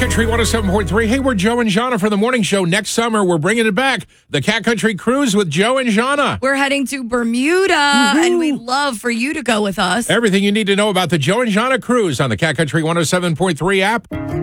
Country 107.3. Hey, we're Joe and Jana for the morning show. Next summer, we're bringing it back. The Cat Country Cruise with Joe and Jana. We're heading to Bermuda, and we'd love for you to go with us. Everything you need to know about the Joe and Jana Cruise on the Cat Country 107.3 app.